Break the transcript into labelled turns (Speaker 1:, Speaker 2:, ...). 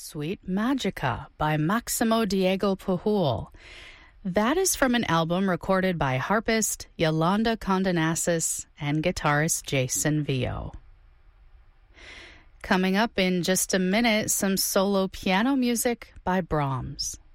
Speaker 1: Suite Magica by Maximo Diego Pujol. That is from an album recorded by harpist Yolanda Condonassis and guitarist Jason Vio. Coming up in just a minute, some solo piano music by Brahms.